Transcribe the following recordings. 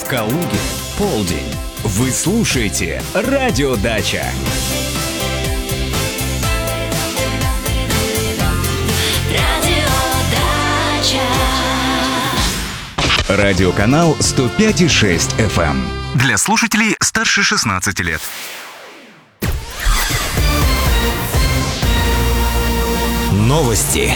Калуге полдень. Вы слушаете Радио Дача. Радиоканал 105,6 FM. Для слушателей старше 16 лет. Новости.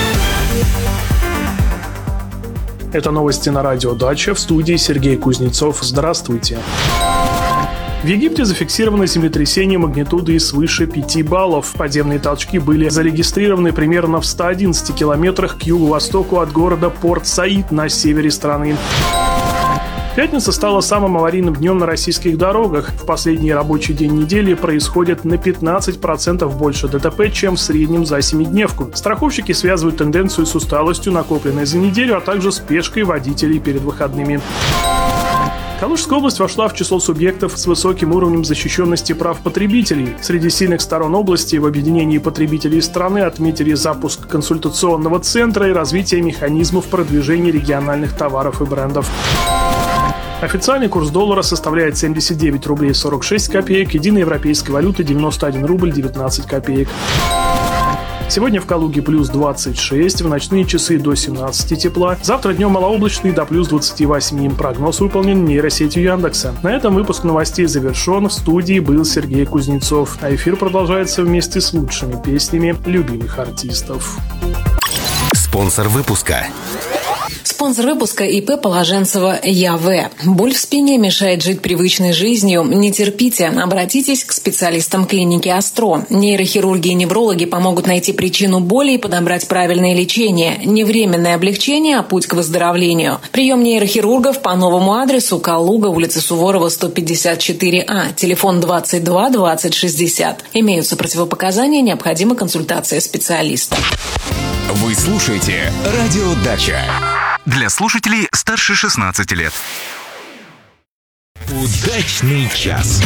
Это новости на Радио Дача. В студии Сергей Кузнецов. Здравствуйте. В Египте зафиксировано землетрясение магнитудой свыше 5 баллов. Подземные толчки были зарегистрированы примерно в 111 километрах к юго-востоку от города Порт-Саид на севере страны. Пятница стала самым аварийным днем на российских дорогах. В последний рабочий день недели происходит на 15% больше ДТП, чем в среднем за 7-дневку. Страховщики связывают тенденцию с усталостью, накопленной за неделю, а также спешкой водителей перед выходными. Калужская область вошла в число субъектов с высоким уровнем защищенности прав потребителей. Среди сильных сторон области в объединении потребителей страны отметили запуск консультационного центра и развитие механизмов продвижения региональных товаров и брендов. Официальный курс доллара составляет 79 рублей 46 копеек, единой европейской валюты 91 рубль 19 копеек. Сегодня в Калуге плюс 26, в ночные часы до 17 тепла. Завтра днем малооблачный до плюс 28. Прогноз выполнен нейросетью Яндекса. На этом выпуск новостей завершен. В студии был Сергей Кузнецов. А эфир продолжается вместе с лучшими песнями любимых артистов. Спонсор выпуска. Спонсор выпуска ИП Положенцева ЯВ. Боль в спине мешает жить привычной жизнью? Не терпите, обратитесь к специалистам клиники Астро. Нейрохирурги и неврологи помогут найти причину боли и подобрать правильное лечение. Не временное облегчение, а путь к выздоровлению. Прием нейрохирургов по новому адресу: Калуга, улица Суворова, 154А, телефон 22 20 60. Имеются противопоказания, необходима консультация специалиста. Вы слушаете Радио Дача. Для слушателей старше 16 лет. Удачный час.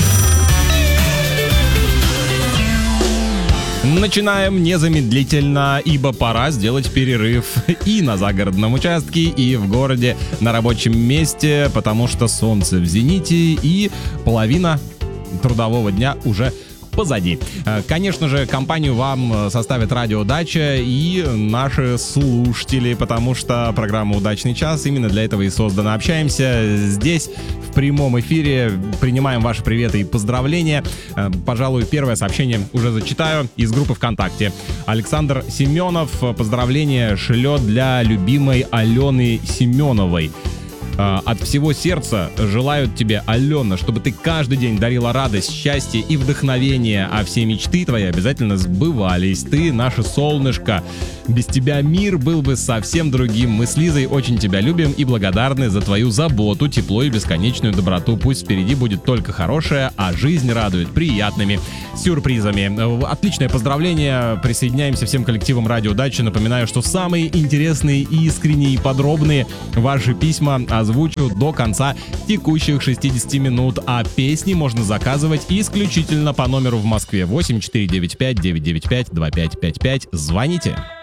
Начинаем незамедлительно, ибо пора сделать перерыв и на загородном участке, и в городе на рабочем месте, потому что солнце в зените и половина трудового дня уже позади. Конечно же, компанию вам составит Радио Дача и наши слушатели, потому что программа «Удачный час» именно для этого и создана. Общаемся здесь в прямом эфире, принимаем ваши приветы и поздравления. Пожалуй, первое сообщение уже зачитаю из группы ВКонтакте. Александр Семенов поздравления шлет для любимой Алены Семеновой. От всего сердца желают тебе, Алена, чтобы ты каждый день дарила радость, счастье и вдохновение, а все мечты твои обязательно сбывались. Ты наше солнышко. Без тебя мир был бы совсем другим. Мы с Лизой очень тебя любим и благодарны за твою заботу, тепло и бесконечную доброту. Пусть впереди будет только хорошее, а жизнь радует приятными сюрпризами. Отличное поздравление. Присоединяемся всем коллективам Радио Дача. Напоминаю, что самые интересные, искренние и подробные ваши письма озвучу до конца текущих 60 минут, а песни можно заказывать исключительно по номеру в Москве 8495-995-2555. Звоните.